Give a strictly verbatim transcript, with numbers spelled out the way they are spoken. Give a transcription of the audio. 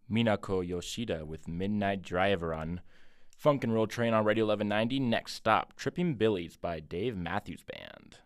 Minako Yoshida with Midnight Driver on Funk and Roll Train on Radio eleven ninety. Next stop, Tripping Billies by Dave Matthews Band.